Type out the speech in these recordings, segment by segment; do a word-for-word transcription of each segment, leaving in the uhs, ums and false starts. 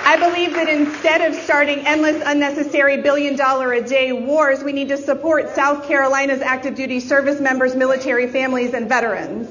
I believe that instead of starting endless, unnecessary billion-dollar-a-day wars, we need to support South Carolina's active duty service members, military families, and veterans.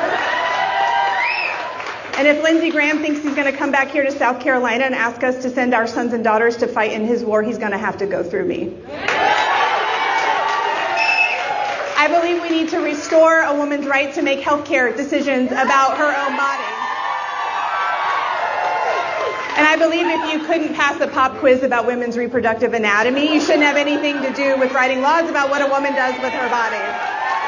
And if Lindsey Graham thinks he's going to come back here to South Carolina and ask us to send our sons and daughters to fight in his war, he's going to have to go through me. I believe we need to restore a woman's right to make healthcare decisions about her own body. And I believe if you couldn't pass a pop quiz about women's reproductive anatomy, you shouldn't have anything to do with writing laws about what a woman does with her body.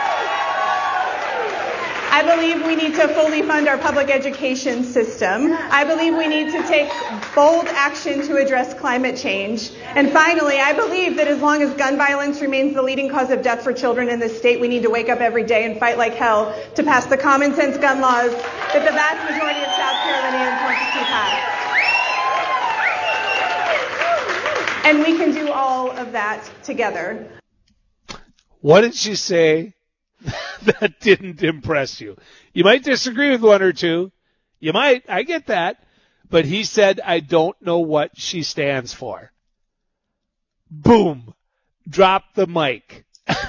I believe we need to fully fund our public education system. I believe we need to take bold action to address climate change. And finally, I believe that as long as gun violence remains the leading cause of death for children in this state, we need to wake up every day and fight like hell to pass the common sense gun laws that the vast majority of South Carolinians want to see passed. And we can do all of that together. What did she say that didn't impress you? You might disagree with one or two. You might. I get that. But he said, I don't know what she stands for. Boom. Drop the mic.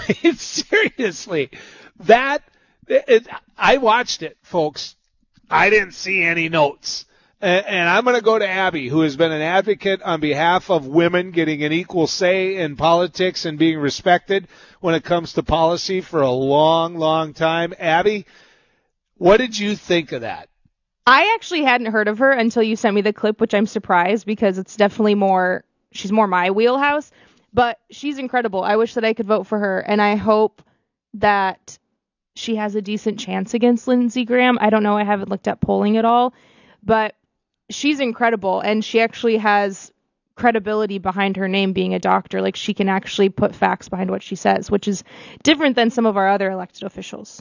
Seriously. That, it, I watched it, folks. I didn't see any notes. And, and I'm going to go to Abby, who has been an advocate on behalf of women getting an equal say in politics and being respected when it comes to policy for a long, long time. Abby, what did you think of that? I actually hadn't heard of her until you sent me the clip, which I'm surprised because it's definitely more, she's more my wheelhouse, but she's incredible. I wish that I could vote for her, and I hope that she has a decent chance against Lindsey Graham. I don't know. I haven't looked at polling at all, but she's incredible, and she actually has credibility behind her name being a doctor. Like, she can actually put facts behind what she says, which is different than some of our other elected officials.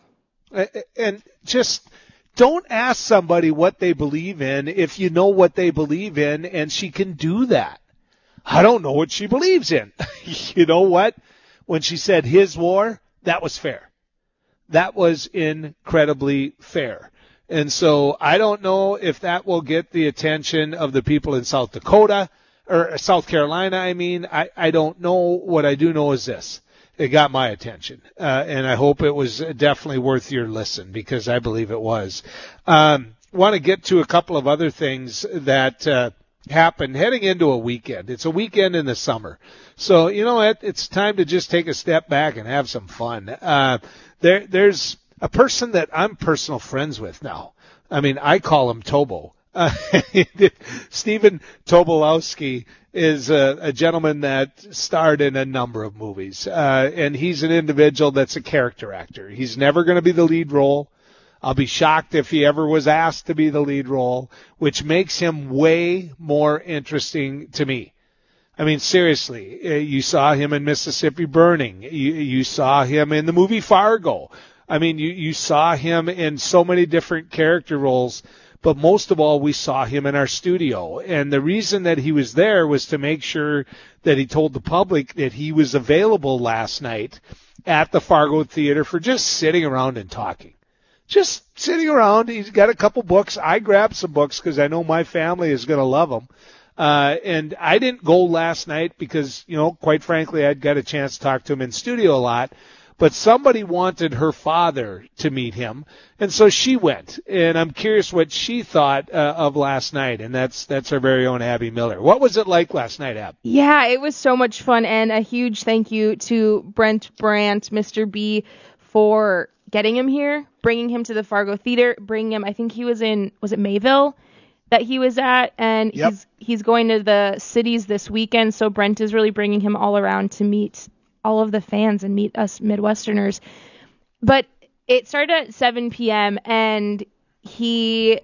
And just don't ask somebody what they believe in if you know what they believe in, and she can do that. I don't know what she believes in. You know what? When she said his war, that was fair. That was incredibly fair. And so I don't know if that will get the attention of the people in South Dakota, or South Carolina, I mean. I, I don't know. What I do know is this. It got my attention, uh, and I hope it was definitely worth your listen, because I believe it was. Um, want to get to a couple of other things that uh, happened heading into a weekend. It's a weekend in the summer. So, you know what? It's time to just take a step back and have some fun. Uh, there, there's a person that I'm personal friends with now. I mean, I call him Tobo. Uh, Stephen Tobolowsky is a, a gentleman that starred in a number of movies, uh, and he's an individual that's a character actor. He's never going to be the lead role. I'll be shocked if he ever was asked to be the lead role, which makes him way more interesting to me. I mean, seriously, you saw him in Mississippi Burning. You, you saw him in the movie Fargo. I mean, you, you saw him in so many different character roles, but most of all, we saw him in our studio. And the reason that he was there was to make sure that he told the public that he was available last night at the Fargo Theater for just sitting around and talking. Just sitting around. He's got a couple books. I grabbed some books because I know my family is going to love them. Uh, and I didn't go last night because, you know, quite frankly, I'd got a chance to talk to him in studio a lot. But somebody wanted her father to meet him, and so she went. And I'm curious what she thought uh, of last night, and that's that's our very own Abby Miller. What was it like last night, Ab? Yeah, it was so much fun, and a huge thank you to Brent Brandt, Mister B, for getting him here, bringing him to the Fargo Theater, bringing him, I think he was in, was it Mayville that he was at? And yep. he's he's going to the cities this weekend, so Brent is really bringing him all around to meet all of the fans and meet us Midwesterners. But it started at seven p.m. and he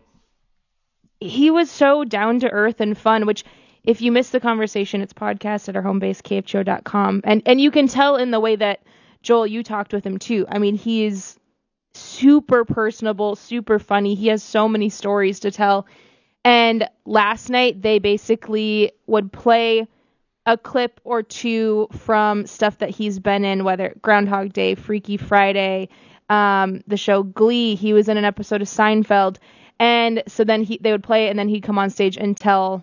he was so down to earth and fun, which if you missed the conversation, it's podcast at our home base, k f g o dot com. And and you can tell in the way that, Joel, you talked with him too. I mean, he's super personable, super funny. He has so many stories to tell. And last night they basically would play a clip or two from stuff that he's been in, whether Groundhog Day, Freaky Friday, um, the show Glee. He was in an episode of Seinfeld. And so then he they would play it, and then he'd come on stage and tell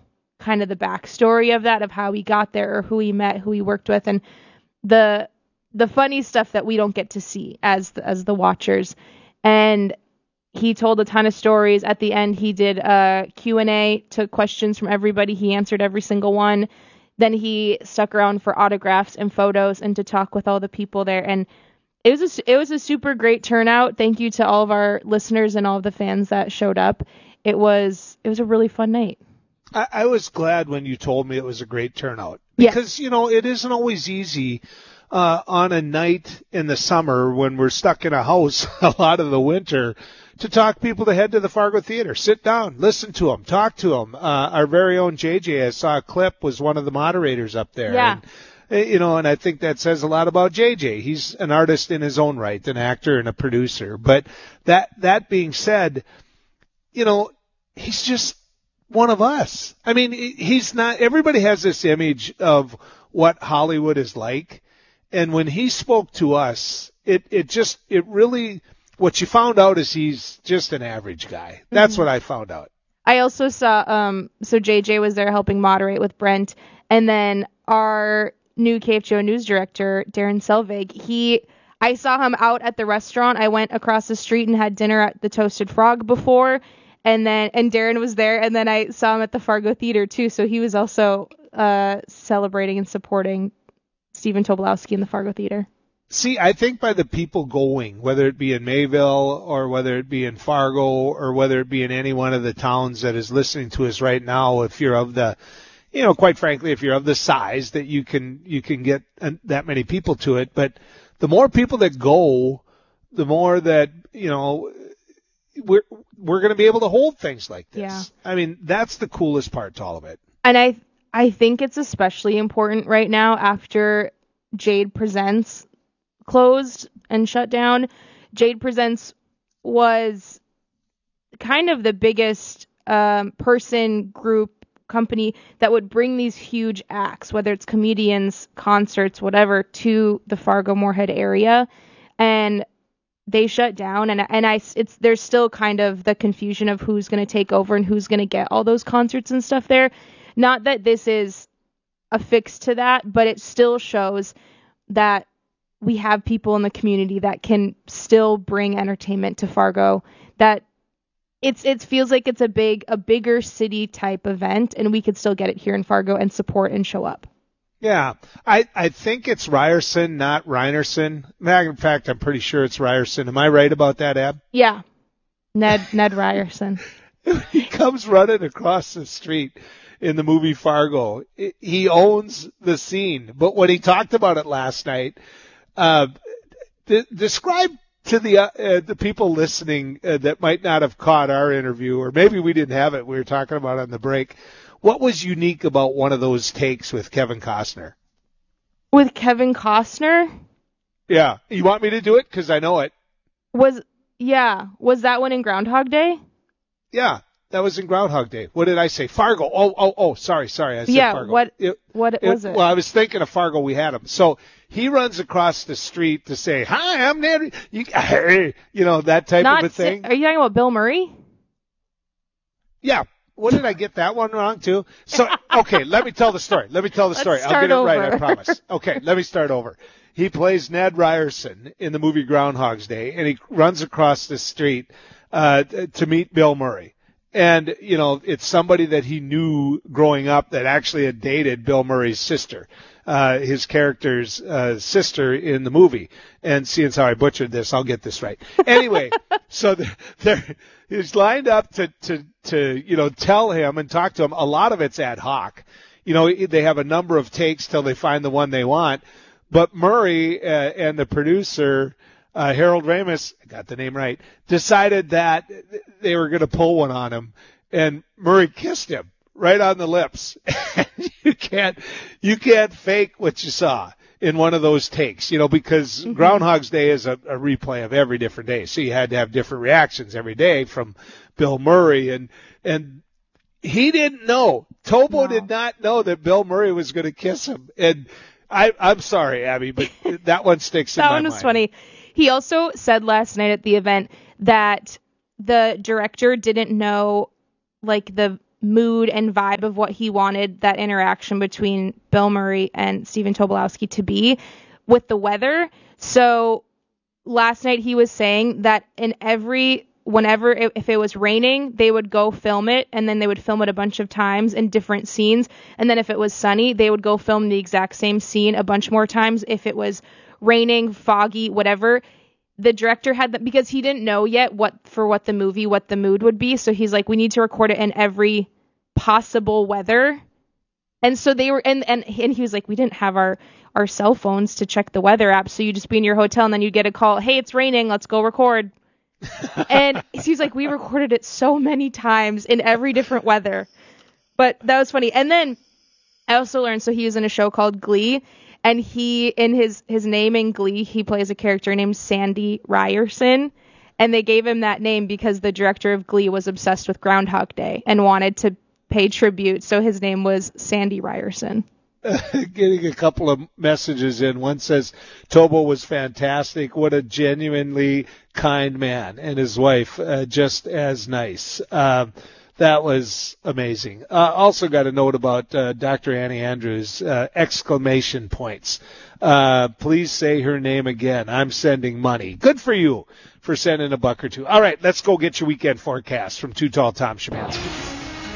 kind of the backstory of that, of how he got there or who he met, who he worked with, and the the funny stuff that we don't get to see as the, as the watchers. And he told a ton of stories. At the end, he did a Q and A, took questions from everybody. He answered every single one. Then he stuck around for autographs and photos and to talk with all the people there. And it was a, it was a super great turnout. Thank you to all of our listeners and all of the fans that showed up. It was it was a really fun night. I, I was glad when you told me it was a great turnout because, yeah. you know, it isn't always easy uh, on a night in the summer when we're stuck in a house a lot of the winter to talk people to head to the Fargo Theater. Sit down, listen to them, talk to them. Uh, our very own J J, I saw a clip, was one of the moderators up there. Yeah. And, you know, and I think that says a lot about J J. He's an artist in his own right, an actor and a producer. But that, that being said, you know, he's just one of us. I mean, he's not, everybody has this image of what Hollywood is like. And when he spoke to us, it, it just, it really, what you found out is he's just an average guy. That's mm-hmm. what I found out. I also saw, um, so J J was there helping moderate with Brent. And then our new K F G O news director, Darren Selvig, he, I saw him out at the restaurant. I went across the street and had dinner at the Toasted Frog before. And then, and Darren was there. And then I saw him at the Fargo Theater too. So he was also, uh, celebrating and supporting Stephen Tobolowsky in the Fargo Theater. See, I think by the people going, whether it be in Mayville or whether it be in Fargo or whether it be in any one of the towns that is listening to us right now, if you're of the, you know, quite frankly, if you're of the size that you can, you can get that many people to it. But the more people that go, the more that, you know, we're, we're going to be able to hold things like this. Yeah. I mean, that's the coolest part to all of it. And I, I think it's especially important right now after Jade Presents closed and shut down. Jade Presents was kind of the biggest um, person, group, company that would bring these huge acts, whether it's comedians, concerts, whatever, to the Fargo-Moorhead area. And they shut down. And and I, it's there's still kind of the confusion of who's going to take over and who's going to get all those concerts and stuff there. Not that this is a fix to that, but it still shows that we have people in the community that can still bring entertainment to Fargo, that it's it feels like it's a big a bigger city type event, and we could still get it here in Fargo and support and show up. Yeah, I, I think it's Ryerson, not Reinerson. Matter of fact, I'm pretty sure it's Ryerson. Am I right about that, Ab? Yeah, Ned Ned Ryerson. He comes running across the street in the movie Fargo. He owns the scene. But when he talked about it last night, uh, de- describe to the uh, uh, the people listening uh, that might not have caught our interview, or maybe we didn't have it, we were talking about on the break, what was unique about one of those takes with Kevin Costner? With Kevin Costner? Yeah. You want me to do it? Because I know it. Was, yeah. Was that one in Groundhog Day? Yeah. That was in Groundhog Day. What did I say? Fargo. Oh, oh, oh, sorry, sorry. I said yeah, Fargo. What, it, what it, was it? Well, I was thinking of Fargo. We had him. So he runs across the street to say, hi, I'm Ned. You, hey, you know, that type Not of a thing. Are you talking about Bill Murray? Yeah. What did I get that one wrong too? So, okay, let me tell the story. Let me tell the story. Let's I'll get it over. right, I promise. Okay, let me start over. He plays Ned Ryerson in the movie Groundhog's Day, and he runs across the street uh to meet Bill Murray. And, you know, it's somebody that he knew growing up that actually had dated Bill Murray's sister, uh, his character's uh, sister in the movie. And seeing as how I butchered this, I'll get this right. Anyway, so they're, he's lined up to, to, to, you know, tell him and talk to him. A lot of it's ad hoc. You know, they have a number of takes till they find the one they want. But Murray uh, and the producer, Uh, Harold Ramis, I got the name right, decided that they were going to pull one on him, and Murray kissed him right on the lips. you can't, you can't fake what you saw in one of those takes, you know, because mm-hmm. Groundhog's Day is a, a replay of every different day, so you had to have different reactions every day from Bill Murray, and and he didn't know. Tobo no. did not know that Bill Murray was going to kiss him, and I, I'm sorry, Abby, but that one sticks in my mind. That one was funny. He also said last night at the event that the director didn't know, like, the mood and vibe of what he wanted that interaction between Bill Murray and Stephen Tobolowsky to be with the weather. So last night he was saying that in every, whenever, it, if it was raining, they would go film it, and then they would film it a bunch of times in different scenes. And then if it was sunny, they would go film the exact same scene a bunch more times. If it was raining, foggy, whatever, the director had that, because he didn't know yet what, for what the movie, what the mood would be. So he's like, we need to record it in every possible weather. And so they were, and, and, and he was like, we didn't have our, our cell phones to check the weather app. So you just be in your hotel and then you get a call. Hey, it's raining. Let's go record. And he's like, we recorded it so many times in every different weather. But that was funny. And then I also learned, so he was in a show called Glee, and he, in his, his name in Glee, he plays a character named Sandy Ryerson. And they gave him that name because the director of Glee was obsessed with Groundhog Day and wanted to pay tribute. So his name was Sandy Ryerson. Getting a couple of messages in. One says, Tobo was fantastic. What a genuinely kind man. And his wife, uh, just as nice. Uh, that was amazing. Uh, also got a note about uh, Doctor Annie Andrews, uh, exclamation points. Uh, please say her name again. I'm sending money. Good for you for sending a buck or two. All right, let's go get your weekend forecast from Too Tall Tom Szymanski.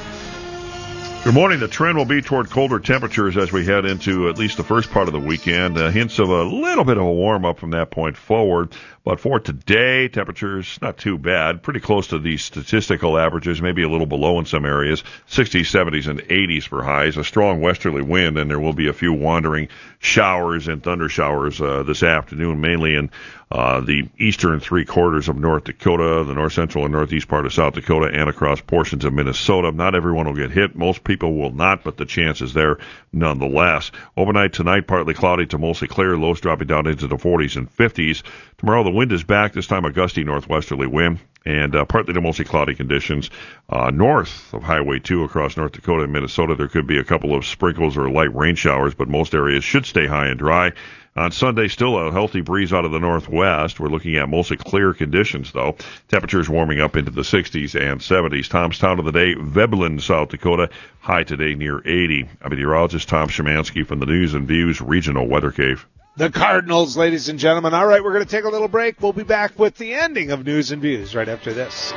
Good morning. The trend will be toward colder temperatures as we head into at least the first part of the weekend. Uh, hints of a little bit of a warm-up from that point forward. But for today, temperatures not too bad. Pretty close to the statistical averages, maybe a little below in some areas. sixties, seventies, and eighties for highs. A strong westerly wind, and there will be a few wandering showers and thunder showers uh, this afternoon, mainly in uh, the eastern three quarters of North Dakota, the north central and northeast part of South Dakota, and across portions of Minnesota. Not everyone will get hit. Most people will not, but the chance is there nonetheless. Overnight tonight, partly cloudy to mostly clear, lows dropping down into the forties and fifties. Tomorrow the wind is back, this time a gusty northwesterly wind, and uh, partly to mostly cloudy conditions. Uh, north of Highway two across North Dakota and Minnesota, there could be a couple of sprinkles or light rain showers, but most areas should stay high and dry. On Sunday, still a healthy breeze out of the northwest. We're looking at mostly clear conditions, though. Temperatures warming up into the sixties and seventies. Tom's Town of the day, Veblen, South Dakota. High today near eighty. I'm meteorologist Tom Szymanski from the News and Views Regional Weather Cave. The Cardinals, ladies and gentlemen. All right, we're going to take a little break. We'll be back with the ending of News and Views right after this.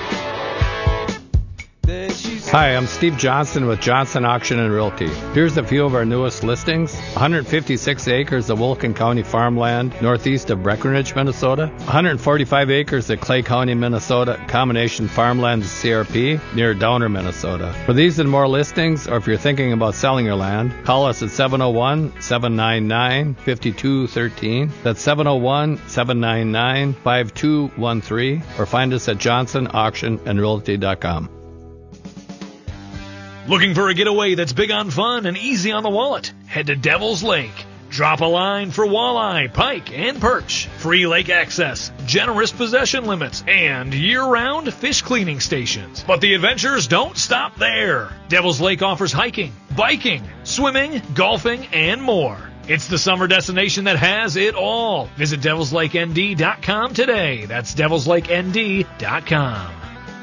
Hi, I'm Steve Johnson with Johnson Auction and Realty. Here's a few of our newest listings. one hundred fifty-six acres of Wilkin County farmland northeast of Breckenridge, Minnesota. one hundred forty-five acres of Clay County, Minnesota, combination farmland C R P near Downer, Minnesota. For these and more listings, or if you're thinking about selling your land, call us at seven oh one, seven nine nine, five two one three. That's seven oh one, seven nine nine, five two one three, or find us at johnson auction and realty dot com. Looking for a getaway that's big on fun and easy on the wallet? Head to Devil's Lake. Drop a line for walleye, pike, and perch. Free lake access, generous possession limits, and year-round fish cleaning stations. But the adventures don't stop there. Devil's Lake offers hiking, biking, swimming, golfing, and more. It's the summer destination that has it all. Visit devils lake n d dot com today. That's devils lake n d dot com.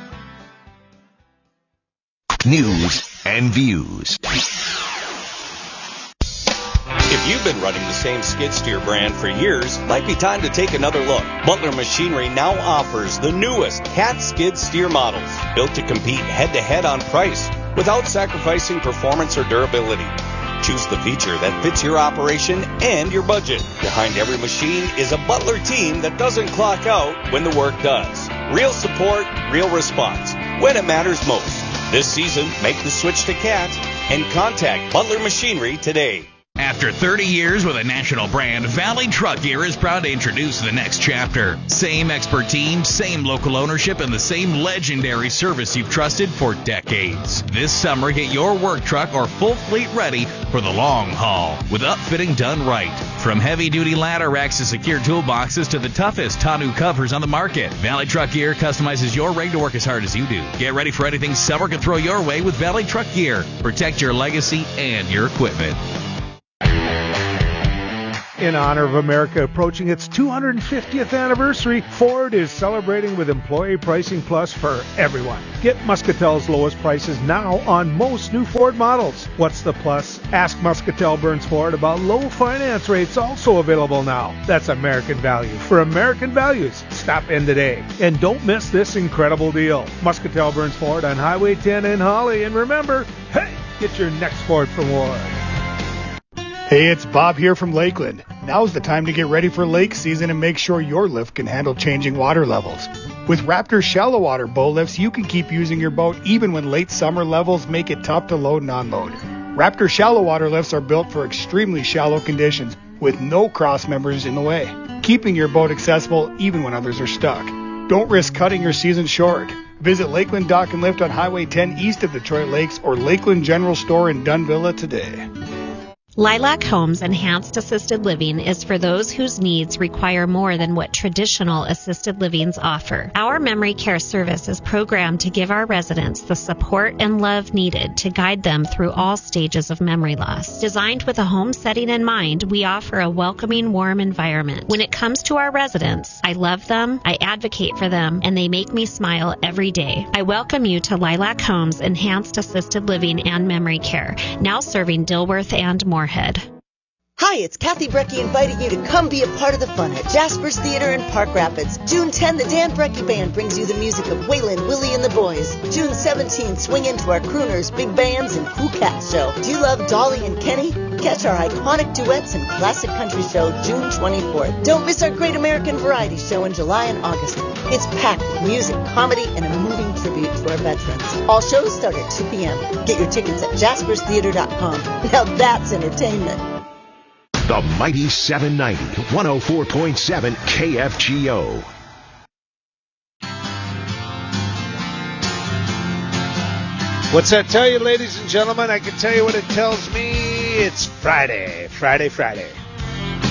News and Views. If you've been running the same skid steer brand for years, might be time to take another look. Butler Machinery now offers the newest Cat skid steer models, built to compete head-to-head on price without sacrificing performance or durability. Choose the feature that fits your operation and your budget. Behind every machine is a Butler team that doesn't clock out when the work does. Real support, real response, when it matters most. This season, make the switch to Cat and contact Butler Machinery today. After thirty years with a national brand, Valley Truck Gear is proud to introduce the next chapter. Same expert team, same local ownership, and the same legendary service you've trusted for decades. This summer, get your work truck or full fleet ready for the long haul with upfitting done right. From heavy-duty ladder racks to secure toolboxes to the toughest tonneau covers on the market, Valley Truck Gear customizes your rig to work as hard as you do. Get ready for anything summer can throw your way with Valley Truck Gear. Protect your legacy and your equipment. In honor of America approaching its two hundred fiftieth anniversary, Ford is celebrating with Employee Pricing Plus for everyone. Get Muscatel's lowest prices now on most new Ford models. What's the plus? Ask Muscatel Burns Ford about low finance rates, also available now. That's American value for American values. Stop in today. And don't miss this incredible deal. Muscatel Burns Ford on Highway ten in Holly. And remember, hey, get your next Ford from Ward. Hey, it's Bob here from Lakeland. Now's the time to get ready for lake season and make sure your lift can handle changing water levels. With Raptor shallow water bow lifts, you can keep using your boat even when late summer levels make it tough to load and unload. Raptor shallow water lifts are built for extremely shallow conditions with no cross members in the way, keeping your boat accessible even when others are stuck. Don't risk cutting your season short. Visit Lakeland Dock and Lift on Highway ten east of Detroit Lakes or Lakeland General Store in Dunvilla today. Lilac Homes Enhanced Assisted Living is for those whose needs require more than what traditional assisted livings offer. Our memory care service is programmed to give our residents the support and love needed to guide them through all stages of memory loss. Designed with a home setting in mind, we offer a welcoming, warm environment. When it comes to our residents, I love them, I advocate for them, and they make me smile every day. I welcome you to Lilac Homes Enhanced Assisted Living and Memory Care, now serving Dilworth and Moorhead. Hi, it's Kathy Brecky inviting you to come be a part of the fun at Jasper's Theater in Park Rapids. June tenth, the Dan Brecky Band brings you the music of Waylon, Willie, and the Boys. June seventeenth, swing into our crooners, big bands, and cool cats show. Do you love Dolly and Kenny? Catch our iconic duets and classic country show June twenty-fourth. Don't miss our Great American Variety Show in July and August. It's packed with music, comedy, and a moving tribute to our veterans. All shows start at two p.m. Get your tickets at jaspers theater dot com. Now that's entertainment. The Mighty seven ninety, one oh four point seven K F G O. What's that tell you, ladies and gentlemen? I can tell you what it tells me. It's Friday, Friday, Friday.